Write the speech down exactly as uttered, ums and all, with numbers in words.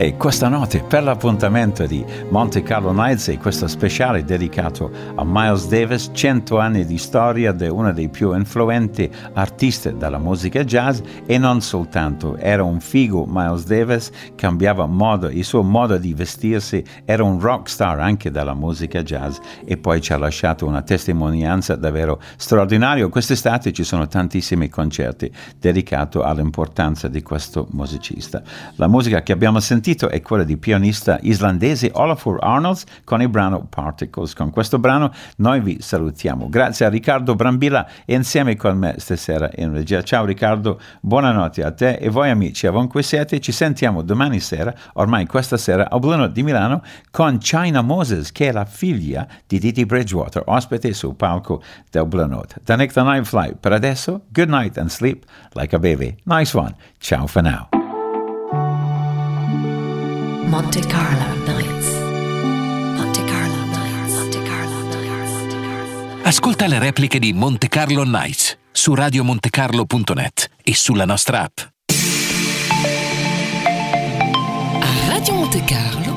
E questa notte, per l'appuntamento di Monte Carlo Nights e questo speciale dedicato a Miles Davis, cento anni di storia di uno dei più influenti artisti della musica jazz, e non soltanto. Era un figo Miles Davis, cambiava modo, il suo modo di vestirsi, era un rock star anche della musica jazz, e poi ci ha lasciato una testimonianza davvero straordinaria. Quest'estate ci sono tantissimi concerti dedicati all'importanza di questo musicista. La musica che abbiamo sentito è quella di pianista islandese Olafur Arnalds con il brano Particles. Con questo brano noi vi salutiamo. Grazie a Riccardo Brambilla e insieme con me stasera in regia. Ciao Riccardo, buonanotte a te e voi amici ovunque siete. Ci sentiamo domani sera, ormai questa sera, a Blue Note di Milano con China Moses, che è la figlia di Didi Bridgewater, ospite sul palco del Blue Note. Da Nick the Night Flight, per adesso, good night and sleep like a baby. Nice one. Ciao for now. Monte Carlo Nights. Monte Carlo Nights. Monte Carlo Nights. Monte Carlo. Ascolta le repliche di Monte Carlo Nights su radio monte carlo punto net e sulla nostra app. A Radio Monte Carlo